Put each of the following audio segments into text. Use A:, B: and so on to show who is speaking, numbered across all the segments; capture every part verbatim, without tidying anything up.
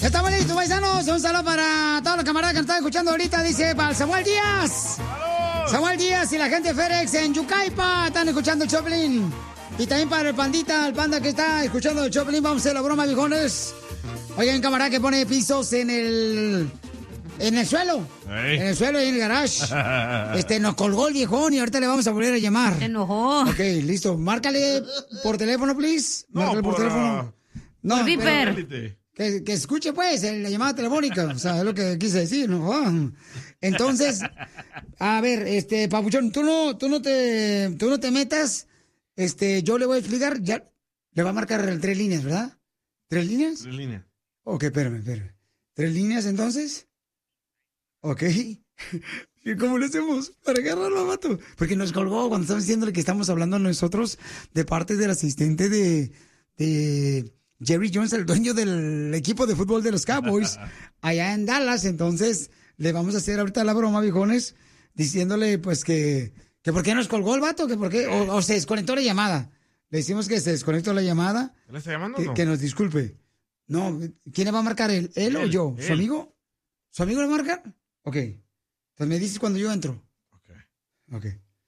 A: Estamos listos, paisanos. Un saludo para todos los camaradas que nos están escuchando ahorita. Dice para el Samuel Díaz. ¡Saludos! Samuel Díaz y la gente de FedEx en Yucaipa están escuchando el Choplin. Y también para el pandita, el panda que está escuchando el Choplin. Vamos a hacer la broma, viejones. Oigan, un camarada que pone pisos en el... En el suelo. Hey. En el suelo y en el garage. Este, nos colgó el viejón y ahorita le vamos a volver a llamar.
B: Se enojó.
A: Ok, listo. Márcale por teléfono, please. Márcale no, por, por teléfono. Uh... No,
B: por viper.
A: Que, que escuche, pues, la llamada telefónica. O sea, es lo que quise decir, ¿no? Entonces, a ver, este, Papuchón, tú no, tú no te, tú no te metas. Este, yo le voy a explicar. Ya, le va a marcar tres líneas, ¿verdad? ¿Tres líneas?
C: Tres líneas.
A: Ok, espérame, espérame. ¿Tres líneas, entonces? Ok. ¿Y cómo le hacemos para agarrarlo, vato? Porque nos colgó cuando estamos diciéndole que estamos hablando nosotros de parte del asistente de, de Jerry Jones, el dueño del equipo de fútbol de los Cowboys, allá en Dallas. Entonces, le vamos a hacer ahorita la broma, viejones, diciéndole, pues, que, que por qué nos colgó el vato, que por qué, o, o se desconectó la llamada. Le decimos que se desconectó la llamada.
C: ¿Le está llamando
A: que,
C: o no?
A: Que nos disculpe. No, ¿quién le va a marcar? ¿Él, él, él o yo? Él. ¿Su amigo? ¿Su amigo le marca? Ok. Entonces me dices cuando yo entro.
C: Ok.
A: Ok.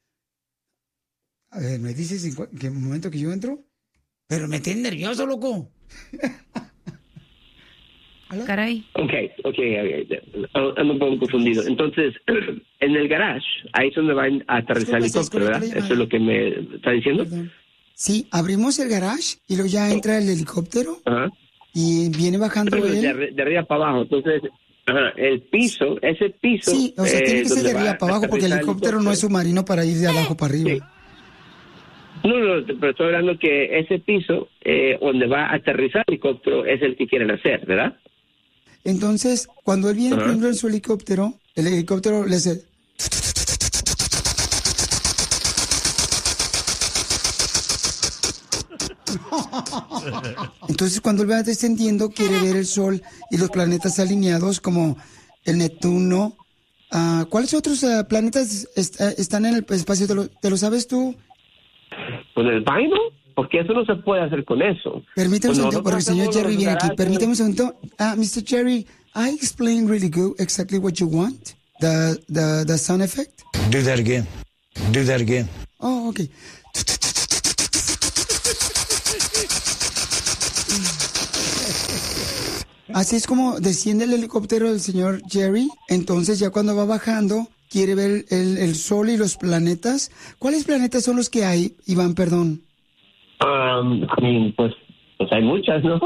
A: A ver, me dices en cu- qué momento que yo entro. Pero me tiene nervioso, loco.
B: Caray.
D: Ok, ok, ando un poco confundido. Entonces, en el garage, ahí es donde va a aterrizar el helicóptero, ¿verdad? Eso es lo que me está diciendo.
A: Perdón. Sí, abrimos el garage y luego ya entra el helicóptero.
D: Ajá.
A: Y viene bajando
D: Pero
A: él.
D: de, arri- de arriba para abajo. Entonces, ajá, el piso, ese piso.
A: Sí, o sea,
D: eh,
A: tiene que ser de
D: donde
A: arriba
D: va
A: para abajo porque el
D: aterrizar
A: helicóptero no es submarino para ir de abajo para arriba.
D: Sí. No, no, pero estoy hablando que ese piso eh, donde va a aterrizar el helicóptero es el que quieren hacer, ¿verdad?
A: Entonces, cuando él viene, por
D: Ajá.
A: ejemplo, en su helicóptero, el helicóptero le hace... Entonces, cuando él va descendiendo, quiere ver el Sol y los planetas alineados como el Neptuno. Uh, ¿Cuáles otros uh, planetas est- uh, están en el espacio? ¿Te lo, ¿Te lo sabes tú?
D: ¿Con el vaino? Porque eso no se puede hacer con eso.
A: Permíteme un
D: Pues
A: segundo, porque el señor
D: nosotros
A: Jerry viene aquí.
D: hacemos los
A: Permíteme un segundo. Ah, mister Jerry, I explained really good exactly what you want. The, the, the sound effect.
E: Do that again. Do that again.
A: Oh, okay. Así es como desciende el helicóptero del señor Jerry. Entonces ya cuando va bajando, quiere ver el, el sol y los planetas. ¿Cuáles planetas son los que hay, Iván, perdón?
D: Um, I mean, pues, pues hay muchas, ¿no?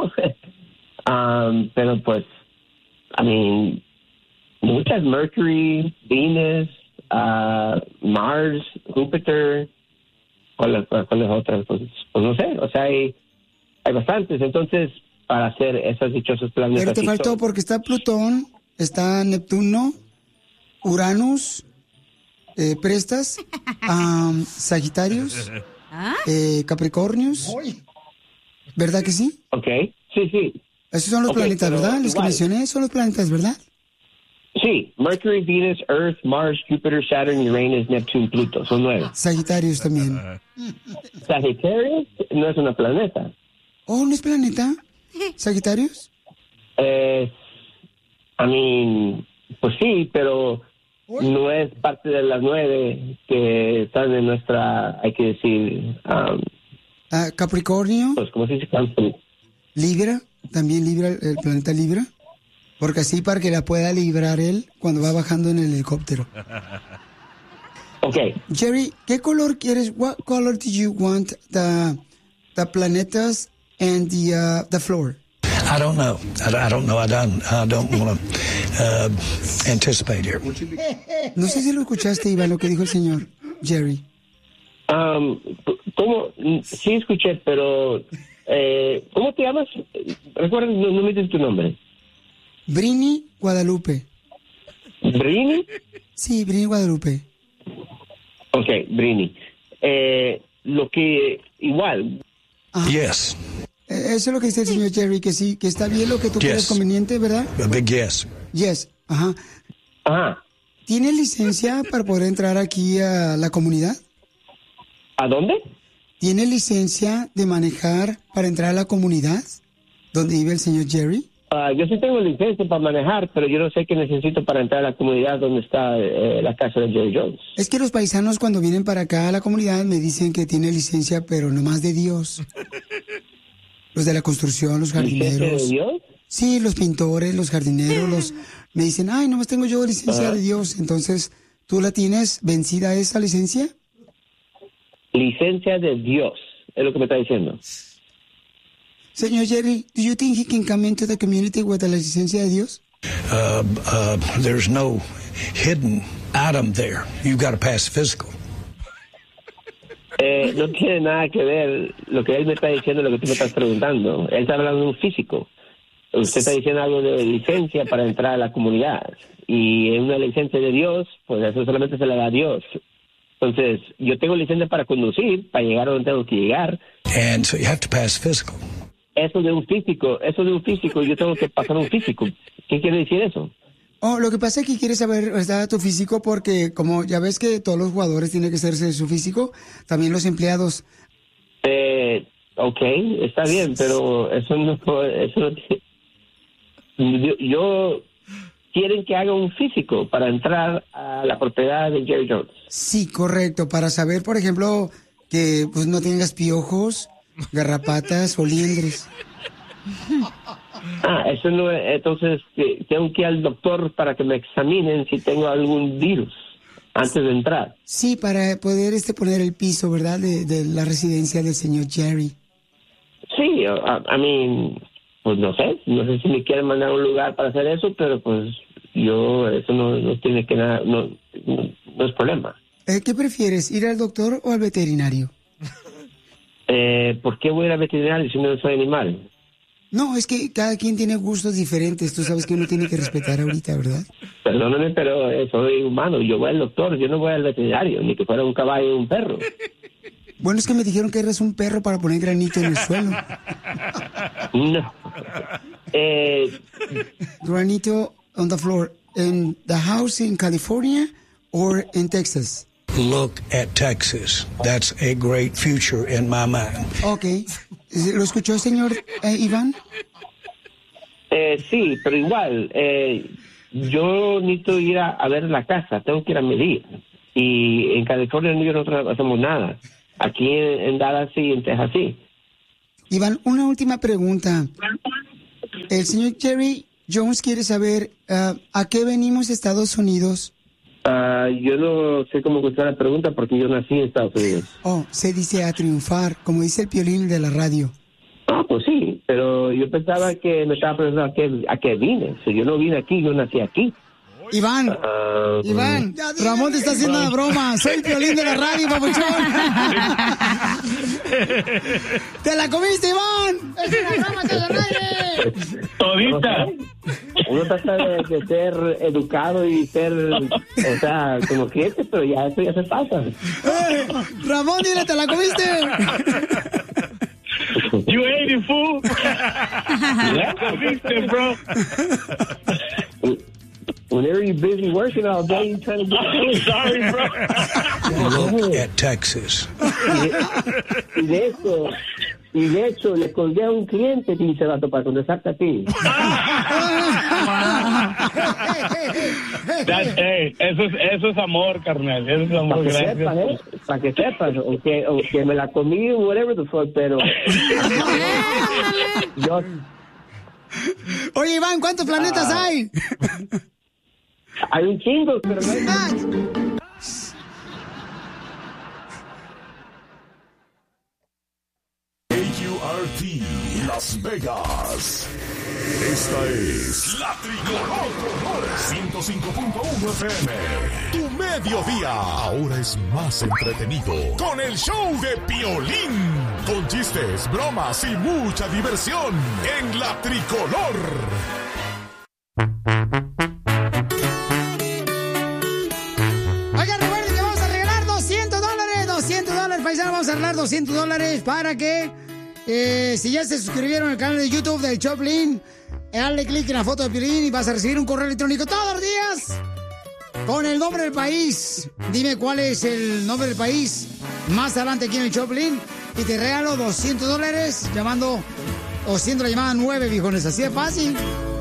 D: um, pero pues, I mean, muchas. Mercury, Venus, uh, Mars, Júpiter. ¿Cuáles cuáles otras? Pues, pues no sé, o sea, hay, hay bastantes. Entonces, para hacer esos dichosos planetas.
A: Pero te
D: y
A: faltó
D: todo.
A: porque está Plutón, está Neptuno, Uranus, eh, Prestas, um, Sagitarios, eh, Capricornios. ¿Verdad que sí?
D: Ok, sí, sí.
A: Esos son los
D: Ok,
A: planetas,
D: pero
A: ¿verdad? Los que
D: igual.
A: mencioné son los planetas, ¿verdad?
D: Sí, Mercury, Venus, Earth, Mars, Júpiter, Saturn, Uranus, Neptuno, Pluto. Son nueve.
A: Sagitarios también.
D: Sagitarius no es una planeta.
A: Oh, ¿no es planeta? ¿Sagitarios?
D: Eh, I mean, pues sí, pero no es parte de las nueve que están en nuestra, hay que decir, um,
A: Ah, Capricornio,
D: pues, ¿cómo se dice? Campo.
A: Libra, también Libra, el planeta Libra. Porque así para que la pueda librar él cuando va bajando en el helicóptero.
D: Ok.
A: Jerry, ¿qué color quieres? What color do you want the the planetas and the uh, the floor?
E: I don't know. I, I don't know. I don't. I don't want to uh, anticipate here.
A: No sé si lo escuchaste, Iván, lo que dijo el señor Jerry.
D: Um, ¿Cómo? Sí escuché, pero eh, ¿cómo te llamas? Recuerda, no, no me dices tu nombre.
A: Brini Guadalupe.
D: ¿Brini?
A: Sí, Brini Guadalupe.
D: Ok, Brini. Eh, lo que, igual.
E: Yes.
A: Eh, Eso es lo que dice el señor Jerry, que sí, que está bien lo que tú
E: Yes.
A: crees conveniente, ¿verdad?
E: A big yes.
A: Yes, ajá.
D: Ajá.
A: ¿Tiene licencia para poder entrar aquí a la comunidad?
D: ¿A dónde?
A: ¿Tiene licencia de manejar para entrar a la comunidad donde vive el señor Jerry?
D: Uh, yo sí tengo licencia para manejar, pero yo no sé qué necesito para entrar a la comunidad donde está eh, la casa de Jerry Jones.
A: Es que los paisanos cuando vienen para acá a la comunidad me dicen que tiene licencia, pero no más de Dios. Los de la construcción, los jardineros.
D: ¿Licencia de Dios?
A: Sí, los pintores, los jardineros, los me dicen, ay, nomás tengo yo licencia uh-huh. de Dios. Entonces, ¿tú la tienes vencida esa licencia?
D: Licencia de Dios, es lo que me está diciendo.
A: Señor Jerry, do you think he can come into the community with la licencia de Dios?
E: Uh, uh, there's no hidden item there. You've got to pass physical.
D: Eh, no tiene nada que ver lo que él me está diciendo, lo que tú me estás preguntando. Él está hablando de un físico. Usted está diciendo algo de licencia para entrar a la comunidad. Y en una licencia de Dios, pues eso solamente se le da a Dios. Entonces, yo tengo licencia para conducir, para llegar a donde tengo que llegar.
E: And so you have to pass physical.
D: Eso de un físico, eso de un físico, yo tengo que pasar un físico. ¿Qué quiere decir eso?
A: Oh, lo que pasa es que quieres saber, ¿verdad?, tu físico, porque como ya ves que todos los jugadores tienen que hacerse su físico, también los empleados.
D: Eh, ok, está bien, pero eso no, eso no yo, yo quieren que haga un físico para entrar a la propiedad de Jerry Jones.
A: Sí, correcto, para saber, por ejemplo, que pues no tengas piojos, garrapatas o liendres.
D: Ah, eso no es, entonces que, tengo que ir al doctor para que me examinen si tengo algún virus antes de entrar.
A: Sí, para poder este poner el piso, ¿verdad?, de, de la residencia del señor Jerry.
D: Sí, a, a mí, pues no sé, no sé si me quieren mandar a un lugar para hacer eso, pero pues yo, eso no, no tiene que nada, no, no, no es problema.
A: Eh, ¿Qué prefieres, ir al doctor o al veterinario?
D: Eh, ¿Por qué voy a ir al veterinario si no soy animal?
A: No, es que cada quien tiene gustos diferentes. Tú sabes que uno tiene que respetar ahorita, ¿verdad?
D: Perdóname, pero eh, soy humano. Yo voy al doctor, yo no voy al veterinario, ni que fuera un caballo o un perro.
A: Bueno, es que me dijeron que eres un perro para poner granito en el suelo.
D: No. Eh...
A: Granito on the floor. ¿In the house in California or in Texas?
E: Look at Texas. That's a great future in my mind.
A: Okay. ¿Lo escuchó, señor eh, Iván?
D: Eh, sí, pero igual, eh, yo necesito ir a, a ver la casa, tengo que ir a medir. Y en California nosotros no hacemos nada. Aquí en, en Dallas sí, en Texas sí.
A: Iván, una última pregunta. El señor Jerry Jones quiere saber uh, ¿a qué venimos a Estados Unidos?
D: Uh, yo no sé cómo contestar la pregunta porque yo nací en Estados Unidos.
A: Oh, se dice a triunfar, como dice el Piolín de la radio.
D: Ah, pues sí, pero yo pensaba que me estaba preguntando a qué, a qué vine. Si yo no vine aquí, yo nací aquí.
A: Iván, uh, Iván, Ramón te está haciendo una broma. Soy el Piolín de la radio, papuchón. ¡Te la comiste, Iván! ¡Es una broma que al aire!
D: Todita. Uno trata de, de ser educado y ser, o sea, como cliente, pero ya eso ya se pasa.
A: Eh, Ramón, dile, ¿te la comiste?
B: You ate it, fool.
D: Yeah, comiste, bro. Whenever you're busy working all day, you're trying to get
B: I'm sorry, bro.
E: Look at Texas.
D: Y de, y de eso, y de hecho, le colgué a un cliente que dice, vato, para contestarte a ti.
B: That, hey, eso es, eso es amor, carnal. Eso es amor,
D: Para que
B: gracias.
D: sepas, ¿eh? Para que sepas, o que, o que me la comí, whatever the fuck, pero... yo...
A: Oye, Iván, ¿cuántos planetas
D: Ah.
A: hay?
D: Hay un chingo, pero no hay más.
C: A U R T Las Vegas. Esta es La Tricolor ciento cinco punto uno F M. Tu mediodía ahora es más entretenido con el show de Piolín. Con chistes, bromas y mucha diversión en La Tricolor.
A: Oigan, recuerden que vamos a regalar doscientos dólares, doscientos dólares, paisanos, vamos a regalar doscientos dólares para que, eh, si ya se suscribieron al canal de YouTube del Choplin, dale clic en la foto de Piolín y vas a recibir un correo electrónico todos los días con el nombre del país. Dime cuál es el nombre del país más adelante aquí en el Choplin y te regalo doscientos dólares llamando o siendo la llamada nueve, viejones. Así de fácil.